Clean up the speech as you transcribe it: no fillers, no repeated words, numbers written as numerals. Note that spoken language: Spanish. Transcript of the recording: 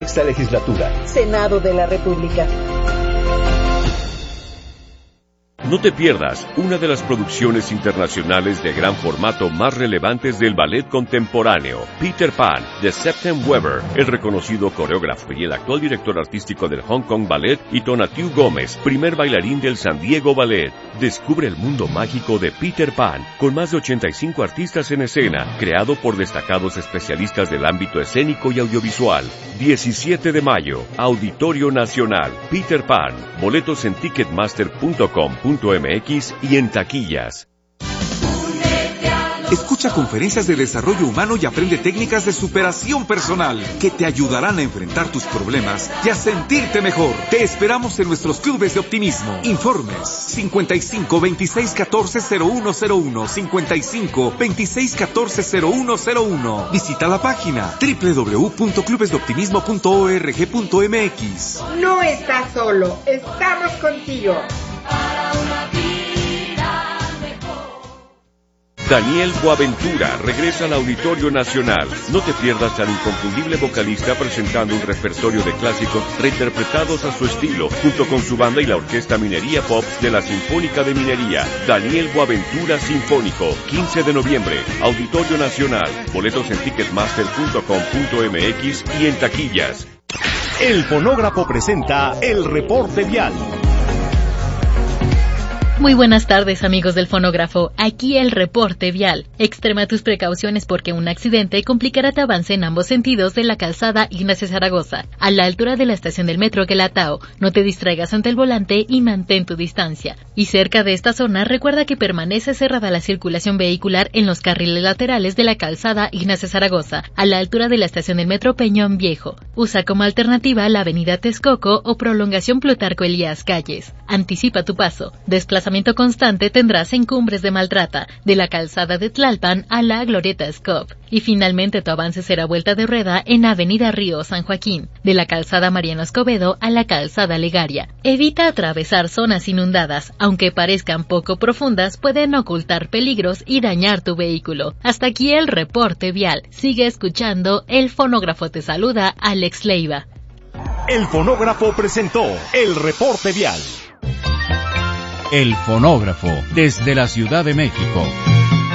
Esta legislatura. Senado de la República. No te pierdas una de las producciones internacionales de gran formato más relevantes del ballet contemporáneo, Peter Pan, de Septem Weber, el reconocido coreógrafo y el actual director artístico del Hong Kong Ballet, y Tonatiuh Gómez, primer bailarín del San Diego Ballet. Descubre el mundo mágico de Peter Pan, con más de 85 artistas en escena, creado por destacados especialistas del ámbito escénico y audiovisual. 17 de mayo, Auditorio Nacional, Peter Pan. Boletos en ticketmaster.com.mx y en taquillas. Escucha conferencias de desarrollo humano y aprende técnicas de superación personal que te ayudarán a enfrentar tus problemas y a sentirte mejor. Te esperamos en nuestros clubes de optimismo. Informes 55 26 14 0101, 55 26 14 0101. Visita la página www.clubesdeoptimismo.org.mx. No estás solo, estamos contigo. Daniel Boaventura regresa al Auditorio Nacional. No te pierdas al inconfundible vocalista presentando un repertorio de clásicos reinterpretados a su estilo, junto con su banda y la Orquesta Minería Pop de la Sinfónica de Minería. Daniel Boaventura Sinfónico, 15 de noviembre, Auditorio Nacional. Boletos en ticketmaster.com.mx y en taquillas. El Fonógrafo presenta el reporte vial. Muy buenas tardes, amigos del Fonógrafo. Aquí el reporte vial. Extrema tus precauciones porque un accidente complicará tu avance en ambos sentidos de la calzada Ignacio Zaragoza, a la altura de la estación del metro Guelatao. No te distraigas ante el volante y mantén tu distancia. Y cerca de esta zona, recuerda que permanece cerrada la circulación vehicular en los carriles laterales de la calzada Ignacio Zaragoza, a la altura de la estación del metro Peñón Viejo. Usa como alternativa la avenida Texcoco o prolongación Plutarco Elías Calles. Anticipa tu paso. Desplazamiento constante tendrás en Cumbres de Maltrata, de la calzada de Tlalpan a la Glorieta Scop. Y finalmente tu avance será vuelta de rueda en Avenida Río San Joaquín, de la calzada Mariano Escobedo a la calzada Legaria. Evita atravesar zonas inundadas, aunque parezcan poco profundas, pueden ocultar peligros y dañar tu vehículo. Hasta aquí el reporte vial. Sigue escuchando, el Fonógrafo te saluda, Alex Leiva. El Fonógrafo presentó el reporte vial. El Fonógrafo, desde la Ciudad de México.